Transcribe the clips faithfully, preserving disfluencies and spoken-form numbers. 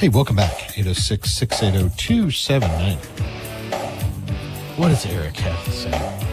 Hey, welcome back. eight oh six, six eight oh, two seven nine oh. What does Eric have to say?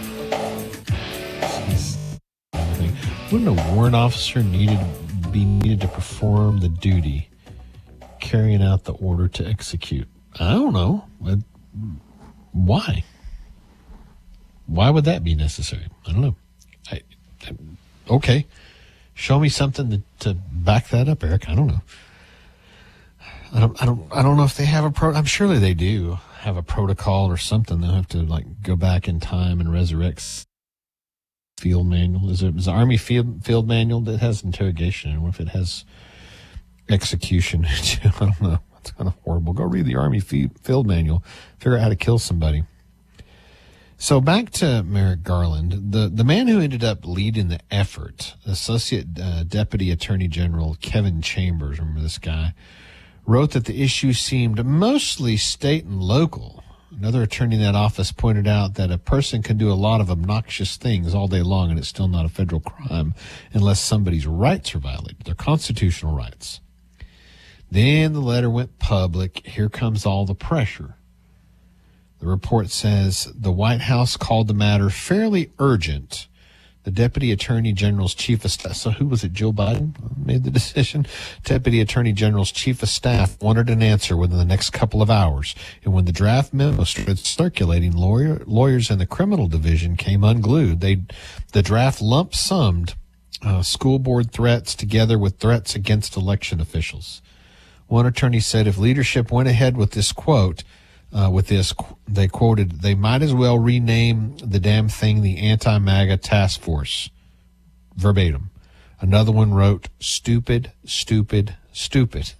Wouldn't a warrant officer needed be needed to perform the duty carrying out the order to execute? I don't know. Why? Why would that be necessary? I don't know. I, I, okay. Show me something to, to back that up, Eric. I don't know. I don't, I don't, I don't know if they have a pro. I'm surely they do have a protocol or something. They'll have to like go back in time and resurrect field manual. Is it is the Army field field manual that has interrogation? And what if it has execution? I don't know. That's kind of horrible. Go read the Army field manual. Figure out how to kill somebody. So back to Merrick Garland, the, the man who ended up leading the effort, Associate uh, Deputy Attorney General Kevin Chambers, remember this guy, wrote that the issue seemed mostly state and local. Another attorney in that office pointed out that a person can do a lot of obnoxious things all day long and it's still not a federal crime unless somebody's rights are violated, their constitutional rights. Then the letter went public. Here comes all the pressure. The report says the White House called the matter fairly urgent. The Deputy Attorney General's Chief of Staff, so who was it, Joe Biden made the decision? Deputy Attorney General's Chief of Staff wanted an answer within the next couple of hours. And when the draft memo started circulating, lawyer, lawyers in the criminal division came unglued. They, the draft lump summed uh, school board threats together with threats against election officials. One attorney said if leadership went ahead with this quote, Uh, with this, they quoted, they might as well rename the damn thing the Anti-MAGA Task Force. Verbatim. Another one wrote, stupid, stupid, stupid.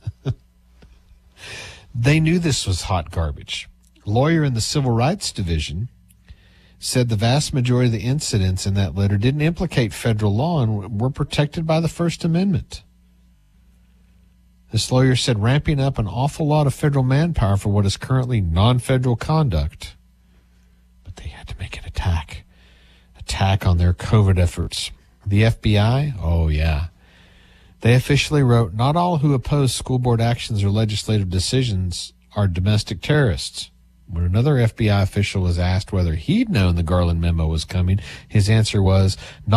They knew this was hot garbage. A lawyer in the Civil Rights Division said the vast majority of the incidents in that letter didn't implicate federal law and were protected by the First Amendment. This lawyer said ramping up an awful lot of federal manpower for what is currently non-federal conduct. But they had to make an attack. Attack on their covert efforts. The F B I? Oh, yeah. They officially wrote, not all who oppose school board actions or legislative decisions are domestic terrorists. When another F B I official was asked whether he'd known the Garland memo was coming, his answer was, not